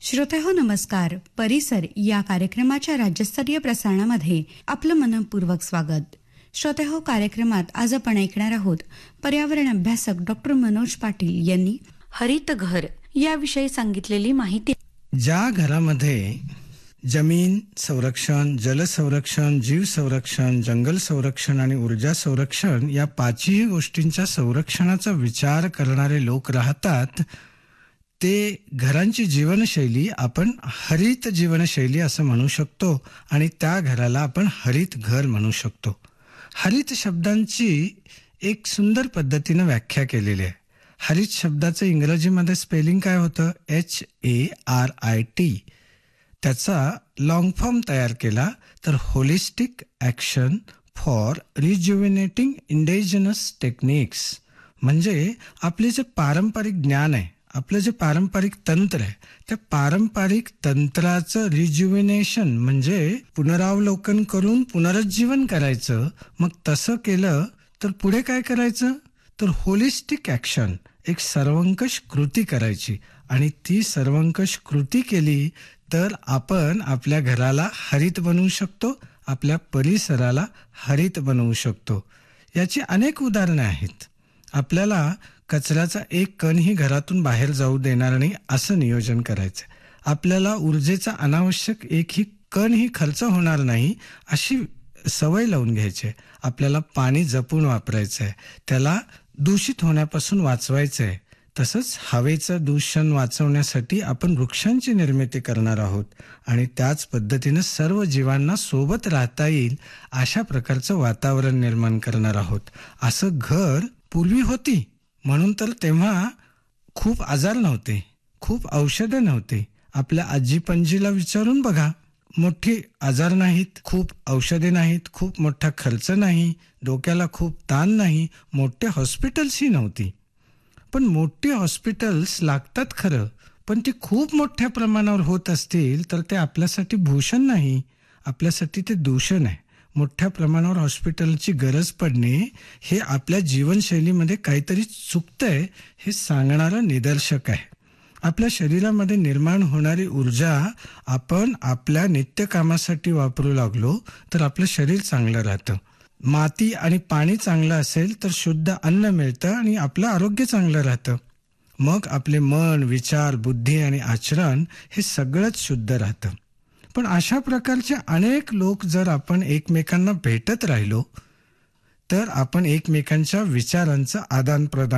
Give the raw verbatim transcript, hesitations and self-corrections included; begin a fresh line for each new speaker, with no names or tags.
श्रोतेहो नमस्कार. परिसर या कार्यक्रमाच्या राज्यस्तरीय प्रसारणामध्ये आपलं मनपूर्वक स्वागत. श्रोतेहो, कार्यक्रमात आज आपण ऐकणार आहोत पर्यावरण अभ्यासक डॉक्टर मनोज पाटील यांनी हरित घर याविषयी सांगितलेली माहिती.
ज्या घरामध्ये जमीन संरक्षण, जल संरक्षण, जीव संरक्षण, जंगल संरक्षण आणि ऊर्जा संरक्षण या पाचही गोष्टींच्या संरक्षणाचा विचार करणारे लोक राहतात, ते घरांची जीवनशैली आपण हरित जीवनशैली असं म्हणू शकतो आणि त्या घराला आपण हरित घर म्हणू शकतो. हरित शब्दांची एक सुंदर पद्धतीनं व्याख्या केलेली आहे. हरित शब्दाचं इंग्रजीमध्ये स्पेलिंग काय होतं? H A R I T. त्याचा लॉंग फॉर्म तयार केला तर holistic action for रिज्युव्हिनेटिंग indigenous techniques. म्हणजे आपले जे पारंपरिक ज्ञान आहे, आपलं जे पारंपरिक तंत्र आहे, त्या पारंपरिक तंत्राचं रिज्युव्हिनेशन म्हणजे पुनरावलोकन करून पुनरुज्जीवन करायचं. मग तसं केलं तर पुढे काय करायचं? तर होलिस्टिक ॲक्शन, एक सर्वंकष कृती करायची. आणि ती सर्वंकष कृती केली तर आपण आपल्या घराला हरित बनवू शकतो, आपल्या परिसराला हरित बनवू शकतो. याची अनेक उदाहरणे आहेत. आपल्याला कचऱ्याचा एक कणही घरातून बाहेर जाऊ देणार नाही असं नियोजन करायचं. आपल्याला ऊर्जेचा अनावश्यक एकही कणही खर्च होणार नाही अशी सवय लावून घ्यायची. आपल्याला पाणी जपून वापरायचं आहे, त्याला दूषित होण्यापासून वाचवायचं आहे. तसंच हवेचं दूषण वाचवण्यासाठी आपण वृक्षांची निर्मिती करणार आहोत आणि त्याच पद्धतीनं सर्व जीवांना सोबत राहता येईल अशा प्रकारचं वातावरण निर्माण करणार आहोत. असं घर पूर्वी होती म्हणून तर तेव्हा खूप आजार नव्हते, खूप औषधं नव्हते. आपल्या आजी पणजीला विचारून बघा, मोठे आजार नाहीत, खूप औषधे नाहीत, खूप मोठा खर्च नाही, डोक्याला खूप ताण नाही, मोठे हॉस्पिटल्सही नव्हती. पण मोठी हॉस्पिटल्स लागतात खरं, पण ती खूप मोठ्या प्रमाणावर होत असतील तर ते आपल्यासाठी भूषण नाही, आपल्यासाठी ते दूषण आहे. मोठ्या प्रमाणावर हॉस्पिटलची गरज पडणे हे आपल्या जीवनशैलीमध्ये काहीतरी चुकतंय हे सांगणारं निदर्शक आहे. आपल्या शरीरामध्ये निर्माण होणारी ऊर्जा आपण आपल्या नित्यकामासाठी वापरू लागलो तर आपलं शरीर चांगलं राहतं. माती आणि पाणी चांगलं असेल तर शुद्ध अन्न मिळतं आणि आपलं आरोग्य चांगलं राहतं. मग आपले मन, विचार, बुद्धी आणि आचरण हे सगळंच शुद्ध राहतं. पण अशा प्रकारचे अनेक लोक जर आपण एकमेकांना भेटत राहिलो तर आपण एकमेकांच्या विचारांचं आदान प्रदान